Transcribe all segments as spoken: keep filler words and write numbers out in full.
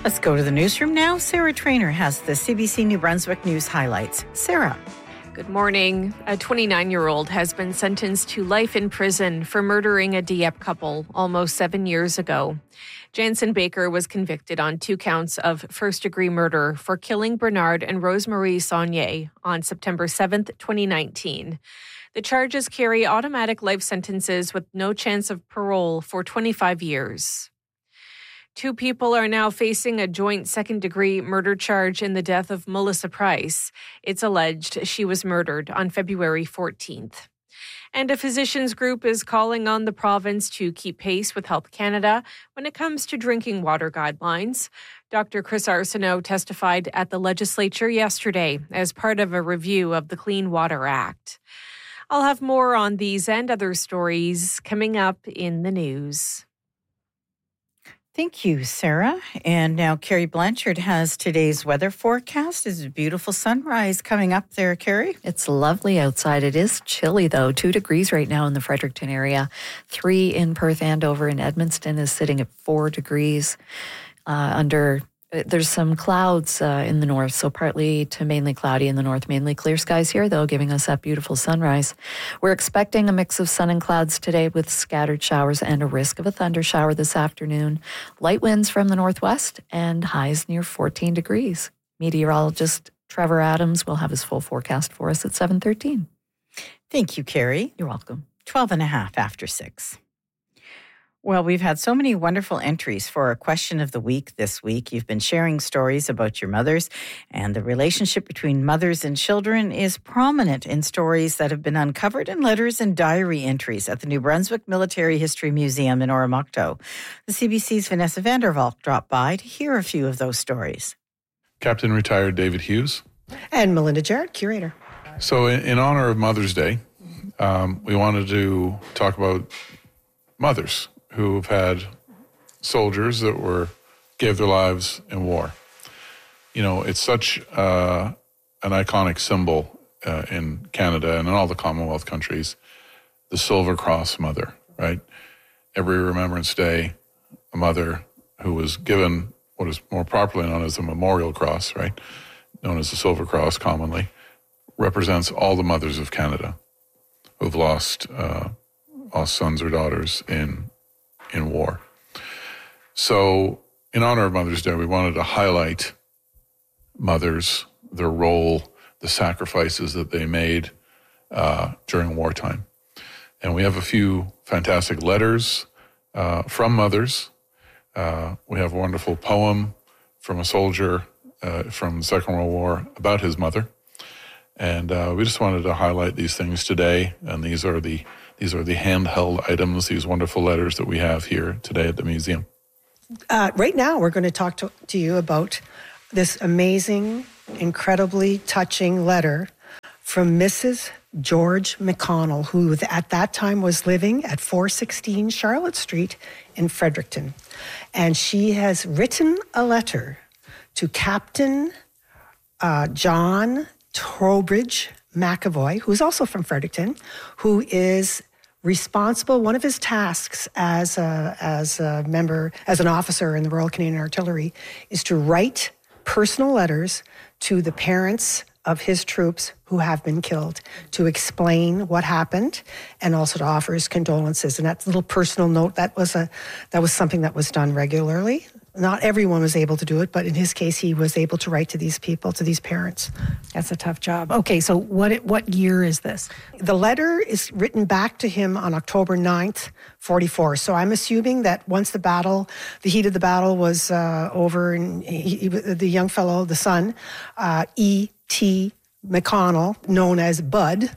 Let's go to the newsroom now. Sarah Trainer has the C B C New Brunswick News highlights. Sarah. Good morning. A twenty-nine-year-old has been sentenced to life in prison for murdering a Dieppe couple almost seven years ago. Jansen Baker was convicted on two counts of first-degree murder for killing Bernard and Rosemarie Saunier on September seventh, twenty nineteen. The charges carry automatic life sentences with no chance of parole for twenty-five years. Two people are now facing a joint second-degree murder charge in the death of Melissa Price. It's alleged she was murdered on February fourteenth. And a physicians group is calling on the province to keep pace with Health Canada when it comes to drinking water guidelines. Doctor Chris Arsenault testified at the legislature yesterday as part of a review of the Clean Water Act. I'll have more on these and other stories coming up in the news. Thank you, Sarah. And now Carrie Blanchard has today's weather forecast. It's a beautiful sunrise coming up there, Carrie. It's lovely outside. It is chilly, though. Two degrees right now in the Fredericton area. Three in Perth. Andover and Edmundston is sitting at four degrees uh, under... There's some clouds uh, in the north, so partly to mainly cloudy in the north, mainly clear skies here, though, giving us that beautiful sunrise. We're expecting a mix of sun and clouds today with scattered showers and a risk of a thunder shower this afternoon. Light winds from the northwest and highs near fourteen degrees. Meteorologist Trevor Adams will have his full forecast for us at seven thirteen. Thank you, Carrie. You're welcome. twelve and a half after six. Well, we've had so many wonderful entries for our question of the week this week. You've been sharing stories about your mothers, and the relationship between mothers and children is prominent in stories that have been uncovered in letters and diary entries at the New Brunswick Military History Museum in Oromocto. The C B C's Vanessa Vandervalk dropped by to hear a few of those stories. Captain Retired David Hughes. And Melinda Jarrett, curator. So in, in honor of Mother's Day, um, we wanted to talk about mothers who've had soldiers that were gave their lives in war. You know, it's such uh, an iconic symbol uh, in Canada and in all the Commonwealth countries, the Silver Cross mother, right? Every Remembrance Day, a mother who was given what is more properly known as the Memorial Cross, right? Known as the Silver Cross commonly, represents all the mothers of Canada who've lost, uh, lost sons or daughters in in war. So in honor of Mother's Day, we wanted to highlight mothers, their role, the sacrifices that they made uh, during wartime. And we have a few fantastic letters uh, from mothers. Uh, we have a wonderful poem from a soldier uh, from the Second World War about his mother. And uh, we just wanted to highlight these things today. And these are the These are the handheld items, these wonderful letters that we have here today at the museum. Uh, right now, we're going to talk to, to you about this amazing, incredibly touching letter from Missus George McConnell, who at that time was living at four sixteen Charlotte Street in Fredericton. And she has written a letter to Captain uh, John Trowbridge McAvoy, who's also from Fredericton, who is responsible. One of his tasks as a, as a member, as an officer in the Royal Canadian Artillery, is to write personal letters to the parents of his troops who have been killed, to explain what happened and also to offer his condolences. And that little personal note, that was a that was something that was done regularly. Not everyone was able to do it, but in his case, he was able to write to these people, to these parents. That's a tough job. Okay, so what what year is this? The letter is written back to him on October ninth, forty-four. So I'm assuming that once the battle, the heat of the battle was uh, over, and he, he, the young fellow, the son, uh, E T McConnell, known as Bud,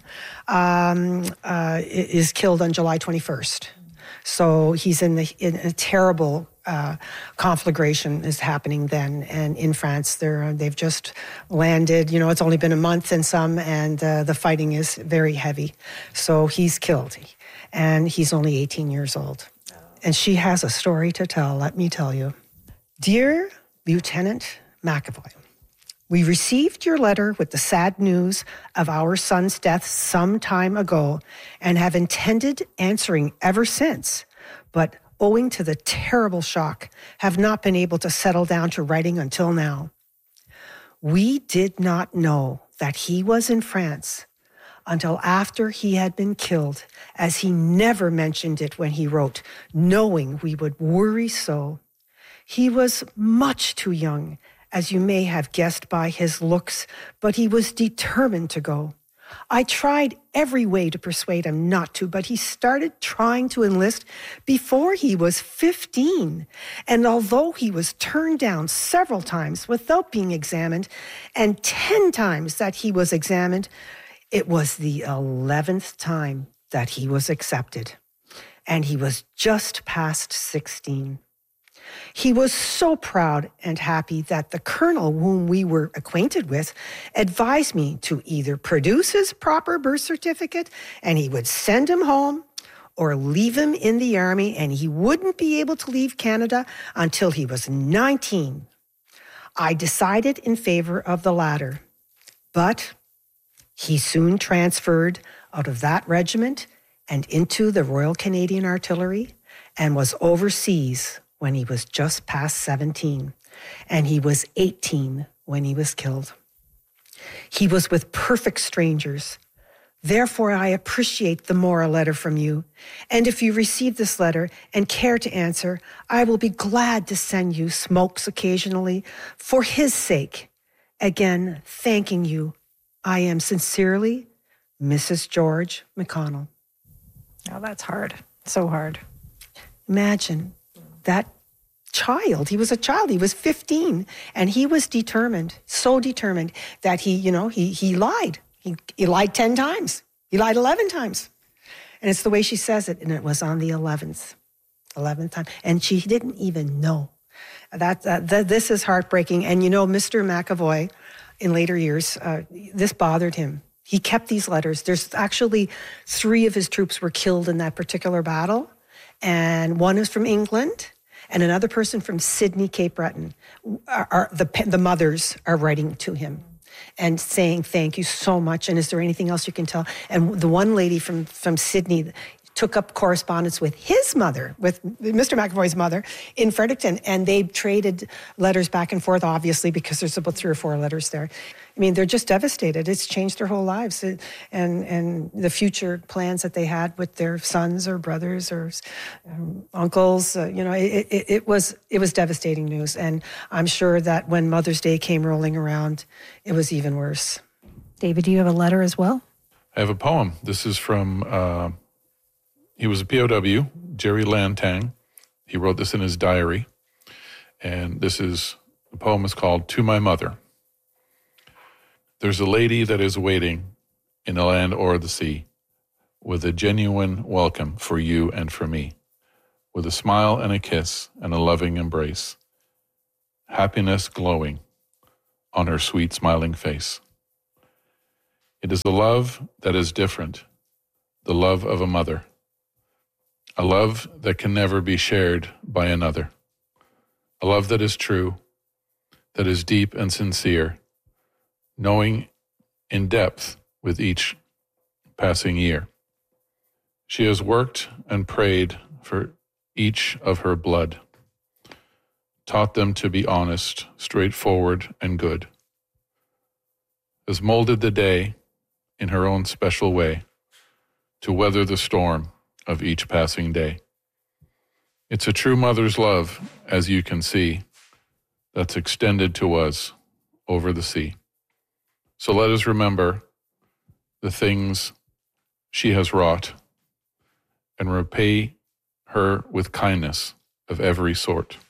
um, uh, is killed on July twenty-first. So he's in, the, in a terrible uh, conflagration is happening then. And in France, they're, they've just landed. You know, it's only been a month and some, and uh, the fighting is very heavy. So he's killed. And he's only eighteen years old. And she has a story to tell, let me tell you. Dear Lieutenant McAvoy, we received your letter with the sad news of our son's death some time ago and have intended answering ever since. But owing to the terrible shock, have not been able to settle down to writing until now. We did not know that he was in France until after he had been killed, as he never mentioned it when he wrote, knowing we would worry so. He was much too young, as you may have guessed by his looks, but he was determined to go. I tried every way to persuade him not to, but he started trying to enlist before he was fifteen. And although he was turned down several times without being examined, and ten times that he was examined, it was the eleventh time that he was accepted. And he was just past sixteen. He was so proud and happy that the colonel whom we were acquainted with advised me to either produce his proper birth certificate and he would send him home, or leave him in the army and he wouldn't be able to leave Canada until he was nineteen. I decided in favor of the latter, but he soon transferred out of that regiment and into the Royal Canadian Artillery and was overseas when he was just past seventeen, and he was eighteen when he was killed. He was with perfect strangers. Therefore, I appreciate the more a letter from you. And if you receive this letter and care to answer, I will be glad to send you smokes occasionally for his sake. Again, thanking you. I am sincerely, Missus George McConnell. Oh, that's hard. So hard. Imagine that child. He was a child. He was fifteen, and he was determined, so determined that he, you know, he he lied. He, he lied ten times. He lied eleven times. And it's the way she says it, and it was on the eleventh, eleventh time. And she didn't even know. That, that, that This is heartbreaking. And, you know, Mister McAvoy, in later years, uh, this bothered him. He kept these letters. There's actually three of his troops were killed in that particular battle, and one is from England, and another person from Sydney, Cape Breton. Are, are, the, the mothers are writing to him and saying, thank you so much, and is there anything else you can tell? And the one lady from, from Sydney took up correspondence with his mother, with Mister McAvoy's mother, in Fredericton, and they traded letters back and forth, obviously, because there's about three or four letters there. I mean, they're just devastated. It's changed their whole lives, and and the future plans that they had with their sons or brothers or um, uncles. Uh, you know, it, it, it was it was devastating news, and I'm sure that when Mother's Day came rolling around, it was even worse. David, do you have a letter as well? I have a poem. This is from, uh, he was a P O W, Jerry Lantang. He wrote this in his diary, and this is, the poem is called To My Mother. There's a lady that is waiting in a land o'er the sea, with a genuine welcome for you and for me, with a smile and a kiss and a loving embrace, happiness glowing on her sweet smiling face. It is a love that is different, the love of a mother, a love that can never be shared by another, a love that is true, that is deep and sincere, knowing in depth with each passing year. She has worked and prayed for each of her blood, taught them to be honest, straightforward, and good, has molded the day in her own special way to weather the storm of each passing day. It's a true mother's love, as you can see, that's extended to us over the sea. So let us remember the things she has wrought and repay her with kindness of every sort.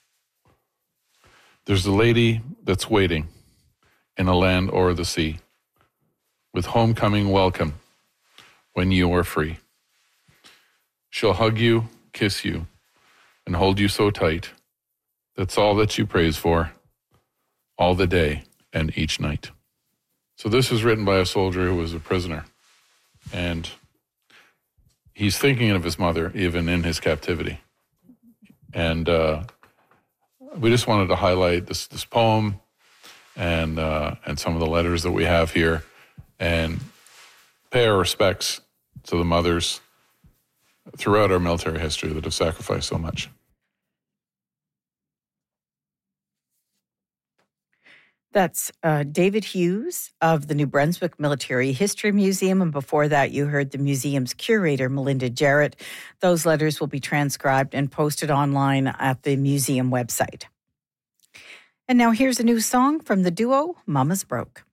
There's a lady that's waiting in a land o'er the sea, with homecoming welcome when you are free. She'll hug you, kiss you, and hold you so tight. That's all that you prays for, all the day and each night. So this was written by a soldier who was a prisoner, and he's thinking of his mother even in his captivity. And uh, we just wanted to highlight this this poem and uh, and some of the letters that we have here, and pay our respects to the mothers throughout our military history that have sacrificed so much. That's uh, David Hughes of the New Brunswick Military History Museum. And before that, you heard the museum's curator, Melinda Jarrett. Those letters will be transcribed and posted online at the museum website. And now here's a new song from the duo Mama's Broke.